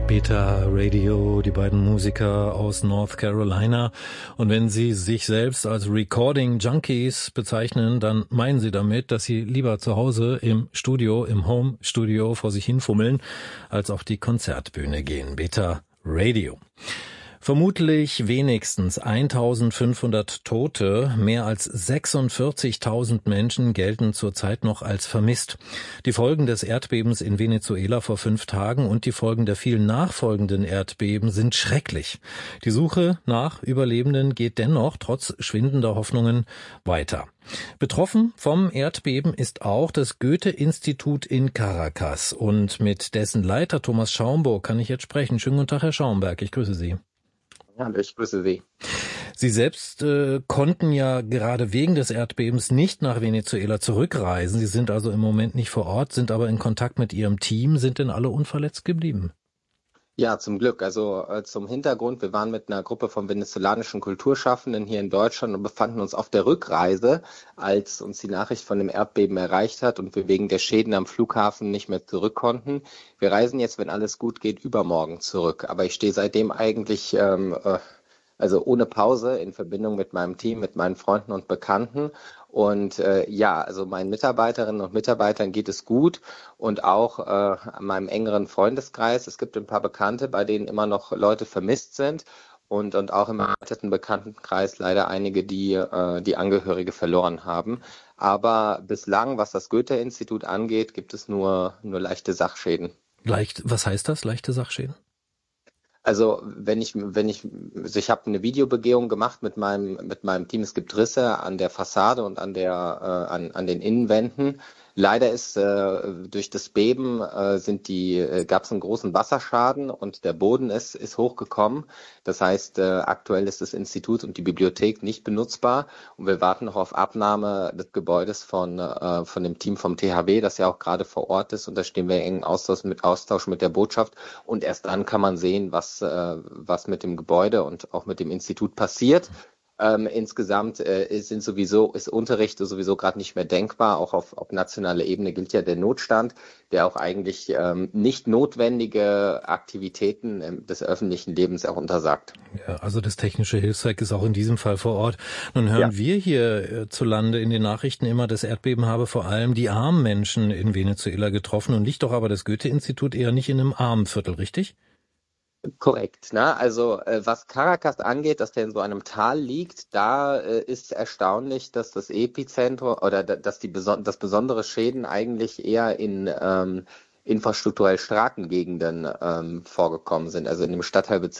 Beta Radio, die beiden Musiker aus North Carolina. Und wenn sie sich selbst als Recording Junkies bezeichnen, dann meinen sie damit, dass sie lieber zu Hause im Studio, im Home-Studio vor sich hinfummeln, als auf die Konzertbühne gehen. Beta Radio. Vermutlich wenigstens 1500 Tote, mehr als 46.000 Menschen gelten zurzeit noch als vermisst. Die Folgen des Erdbebens in Venezuela vor 5 Tagen und die Folgen der vielen nachfolgenden Erdbeben sind schrecklich. Die Suche nach Überlebenden geht dennoch trotz schwindender Hoffnungen weiter. Betroffen vom Erdbeben ist auch das Goethe-Institut in Caracas und mit dessen Leiter Thomas Schaumburg kann ich jetzt sprechen. Schönen guten Tag, Herr Schaumburg, ich grüße Sie. Hallo, ich grüße Sie. Sie selbst konnten ja gerade wegen des Erdbebens nicht nach Venezuela zurückreisen. Sie sind also im Moment nicht vor Ort, sind aber in Kontakt mit Ihrem Team. Sind denn alle unverletzt geblieben? Ja, zum Glück. Also zum Hintergrund, wir waren mit einer Gruppe von venezolanischen Kulturschaffenden hier in Deutschland und befanden uns auf der Rückreise, als uns die Nachricht von dem Erdbeben erreicht hat und wir wegen der Schäden am Flughafen nicht mehr zurück konnten. Wir reisen jetzt, wenn alles gut geht, übermorgen zurück. Aber ich stehe seitdem eigentlich also ohne Pause in Verbindung mit meinem Team, mit meinen Freunden und Bekannten. Und also meinen Mitarbeiterinnen und Mitarbeitern geht es gut und auch meinem engeren Freundeskreis. Es gibt ein paar Bekannte, bei denen immer noch Leute vermisst sind und auch im erweiterten Bekanntenkreis leider einige, die Angehörige verloren haben. Aber bislang, was das Goethe-Institut angeht, gibt es nur leichte Sachschäden. Was heißt das, leichte Sachschäden? Also ich habe eine Videobegehung gemacht mit meinem Team. Es gibt Risse an der Fassade und an den Innenwänden. Leider ist durch das Beben gab es einen großen Wasserschaden und der Boden ist hochgekommen. Das heißt, aktuell ist das Institut und die Bibliothek nicht benutzbar und wir warten noch auf Abnahme des Gebäudes von dem Team vom THW, das ja auch gerade vor Ort ist, und da stehen wir in engem Austausch mit der Botschaft und erst dann kann man sehen, was mit dem Gebäude und auch mit dem Institut passiert. Insgesamt ist Unterricht sowieso gerade nicht mehr denkbar. Auch auf nationaler Ebene gilt ja der Notstand, der auch eigentlich nicht notwendige Aktivitäten des öffentlichen Lebens auch untersagt. Ja, also das technische Hilfswerk ist auch in diesem Fall vor Ort. Nun hören wir hier zu Lande in den Nachrichten immer, das Erdbeben habe vor allem die armen Menschen in Venezuela getroffen und liegt doch aber das Goethe-Institut eher nicht in einem armen Viertel, richtig? Korrekt, ne? Also was Caracas angeht, dass der in so einem Tal liegt, da ist erstaunlich, dass das Epizentrum oder dass dass besondere Schäden eigentlich eher in infrastrukturell starken Gegenden vorgekommen sind, also in dem Stadtteilbezirk